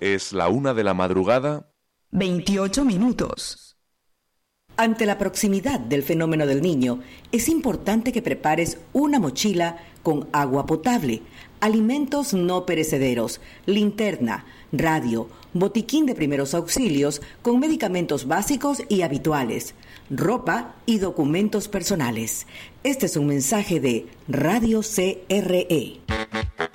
Es la 1:00 a.m. 28 minutos. Ante la proximidad del fenómeno del Niño, es importante que prepares una mochila con agua potable, alimentos no perecederos, linterna, radio, botiquín de primeros auxilios con medicamentos básicos y habituales, ropa y documentos personales. Este es un mensaje de Radio CRE.